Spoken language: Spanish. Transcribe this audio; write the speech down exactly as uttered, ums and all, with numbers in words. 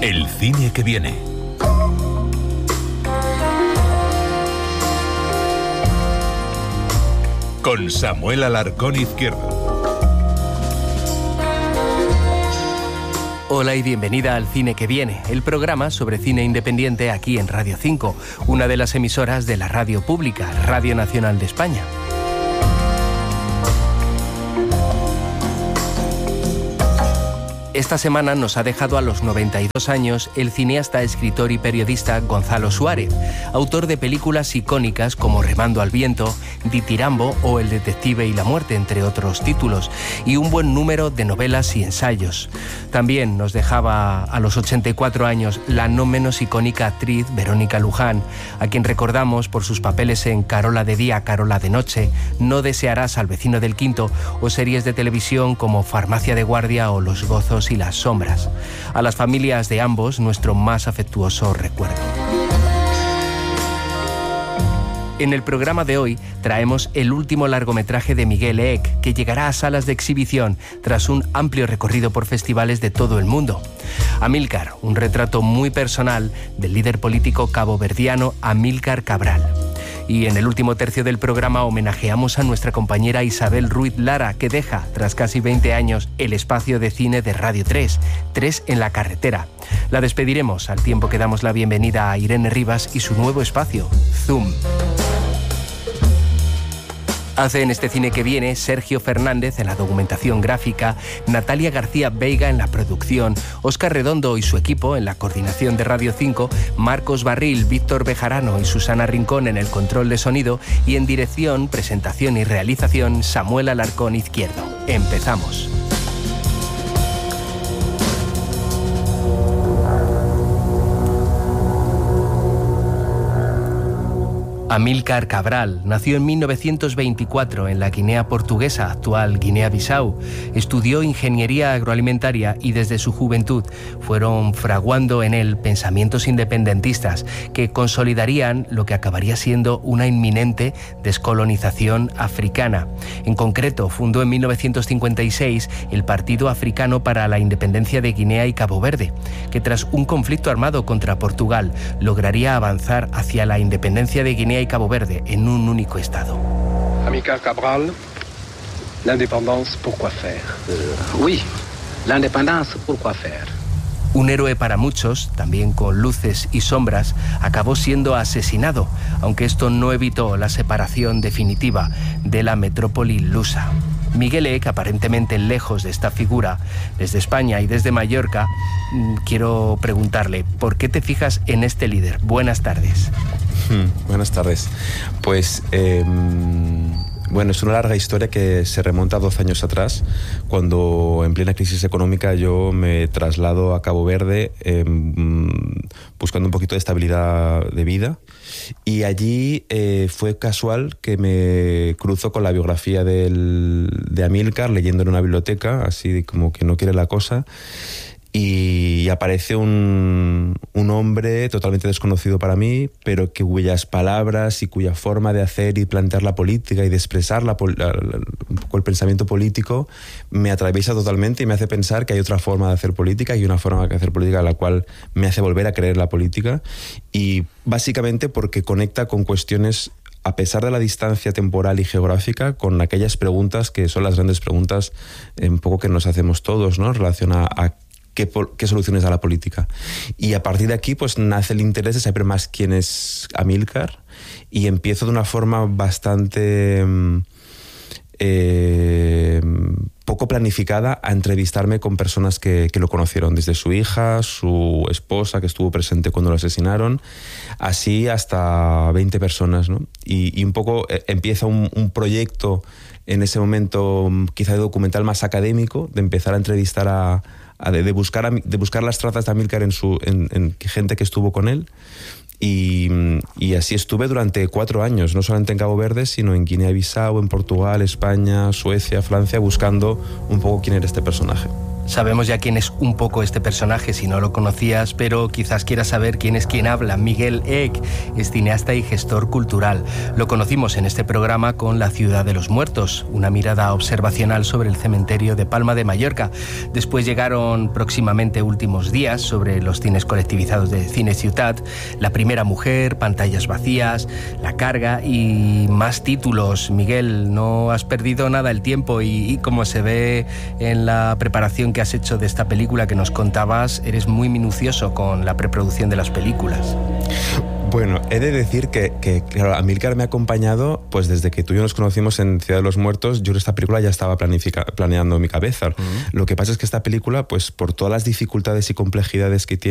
El cine que viene. Con Samuel Alarcón Izquierdo. Hola y bienvenida al Cine que Viene, el programa sobre cine independiente aquí en Radio cinco, una de las emisoras de la radio pública, Radio Nacional de España. Esta semana nos ha dejado a los noventa y dos años el cineasta, escritor y periodista Gonzalo Suárez, autor de películas icónicas como Remando al viento, Ditirambo o El detective y la muerte, entre otros títulos, y un buen número de novelas y ensayos. También nos dejaba a los ochenta y cuatro años la no menos icónica actriz Verónica Luján, a quien recordamos por sus papeles en Carola de día, Carola de noche, No desearás al vecino del quinto o series de televisión como Farmacia de guardia o Los gozos y las sombras. A las familias de ambos, nuestro más afectuoso recuerdo. En el programa de hoy traemos el último largometraje de Miguel Eek, que llegará a salas de exhibición tras un amplio recorrido por festivales de todo el mundo. Amílcar, un retrato muy personal del líder político caboverdiano Amílcar Cabral. Y en el último tercio del programa homenajeamos a nuestra compañera Isabel Ruiz Lara, que deja, tras casi veinte años, el espacio de cine de Radio tres, tres en la carretera. La despediremos al tiempo que damos la bienvenida a Irene Rivas y su nuevo espacio, Zoom. Hace en este Cine que Viene Sergio Fernández en la documentación gráfica, Natalia García Veiga en la producción, Óscar Redondo y su equipo en la coordinación de Radio cinco, Marcos Barril, Víctor Bejarano y Susana Rincón en el control de sonido y en dirección, presentación y realización Samuel Alarcón Izquierdo. Empezamos. Amílcar Cabral nació en mil novecientos veinticuatro en la Guinea Portuguesa, actual Guinea-Bissau. Estudió ingeniería agroalimentaria y desde su juventud fueron fraguando en él pensamientos independentistas que consolidarían lo que acabaría siendo una inminente descolonización africana. En concreto, fundó en mil novecientos cincuenta y seis el Partido Africano para la Independencia de Guinea y Cabo Verde, que tras un conflicto armado contra Portugal lograría avanzar hacia la independencia de Guinea y Cabo Verde en un único estado. Amílcar Cabral, l'indépendance, pourquoi faire? Uh, oui, l'indépendance, pourquoi faire? Un héroe para muchos, también con luces y sombras, acabó siendo asesinado, aunque esto no evitó la separación definitiva de la metrópoli lusa. Miguel Eek, aparentemente lejos de esta figura, desde España y desde Mallorca, quiero preguntarle, ¿por qué te fijas en este líder? Buenas tardes. Hmm, buenas tardes. Pues, eh, bueno, es una larga historia que se remonta a doce años atrás, cuando en plena crisis económica yo me traslado a Cabo Verde eh, buscando un poquito de estabilidad de vida. Y allí eh, fue casual que me cruzo con la biografía del, de Amílcar, leyendo en una biblioteca, así como que no quiere la cosa, y aparece un, un hombre totalmente desconocido para mí, pero que cuyas palabras y cuya forma de hacer y plantear la política y de expresar la, la, la, un poco el pensamiento político me atraviesa totalmente y me hace pensar que hay otra forma de hacer política y una forma de hacer política a la cual me hace volver a creer la política, y básicamente porque conecta con cuestiones, a pesar de la distancia temporal y geográfica, con aquellas preguntas que son las grandes preguntas un poco que nos hacemos todos, ¿no? En relación a, a Qué, qué soluciones da la política. Y a partir de aquí pues nace el interés de saber más quién es Amílcar, y empiezo de una forma bastante eh, poco planificada a entrevistarme con personas que, que lo conocieron, desde su hija, su esposa, que estuvo presente cuando lo asesinaron, así hasta veinte personas, ¿no? Y, y un poco eh, empieza un, un proyecto en ese momento quizá de documental más académico, de empezar a entrevistar a De, de, buscar, de buscar las trazas de Amílcar en, su, en, en gente que estuvo con él, y, y así estuve durante cuatro años, no solamente en Cabo Verde, sino en Guinea-Bissau, en Portugal, España, Suecia, Francia, buscando un poco quién era este personaje. Sabemos ya quién es un poco este personaje si no lo conocías, pero quizás quieras saber quién es quien habla. Miguel Eck es cineasta y gestor cultural. Lo conocimos en este programa con La ciudad de los muertos, una mirada observacional sobre el cementerio de Palma de Mallorca. Después llegaron próximamente Últimos días, sobre los cines colectivizados de Cine Ciutat, La primera mujer, Pantallas vacías, La carga y más títulos. Miguel, no has perdido nada el tiempo y, y como se ve en la preparación que has hecho de esta película que nos contabas, eres muy minucioso con la preproducción de las películas. Bueno, he de decir que, que claro, Amílcar me ha acompañado pues desde que tú y yo nos conocimos en Ciudad de los Muertos. Yo esta película ya estaba planeando en mi cabeza. Uh-huh. Lo que pasa es que esta película, pues por todas las dificultades y complejidades que tiene,